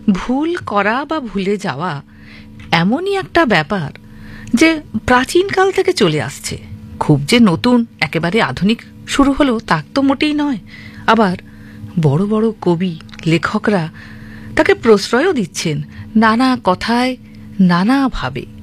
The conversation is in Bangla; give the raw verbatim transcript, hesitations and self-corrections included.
ভুল করা বা ভুলে যাওয়া এমনই একটা ব্যাপার যে প্রাচীনকাল থেকে চলে আসছে। খুব যে নতুন, একেবারে আধুনিক শুরু হলো তা তো মোটেই নয়। আবার বড় বড় কবি লেখকরা তাকে প্রশ্রয়ও দিচ্ছেন নানা কথায় নানাভাবে।